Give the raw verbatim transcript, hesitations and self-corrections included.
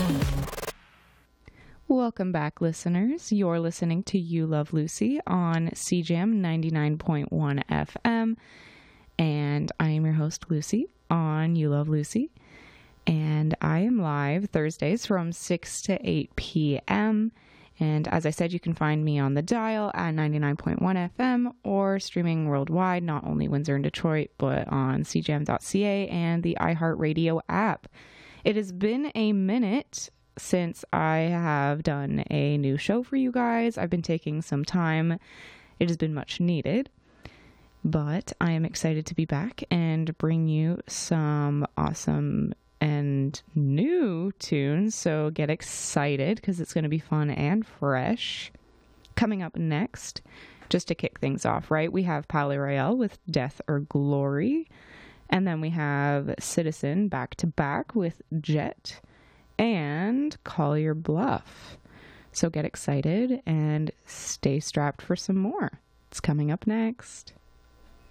Welcome back, listeners. You're listening to You Love Lucy on C J A M ninety-nine point one F M, and I am your host, Lucy, on You Love Lucy, and I am live Thursdays from six to eight p.m., and as I said, you can find me on the dial at ninety-nine point one F M or streaming worldwide, not only Windsor and Detroit, but on C J A M dot C A and the iHeartRadio app. It has been a minute since I have done a new show for you guys. I've been taking some time. It has been much needed, but I am excited to be back and bring you some awesome and new tunes. So get excited because it's going to be fun and fresh. Coming up next, just to kick things off, right? We have Palaye Royale with Death or Glory. And then we have Citizen back to back with Jet and Call Your Bluff. So get excited and stay strapped for some more. It's coming up next.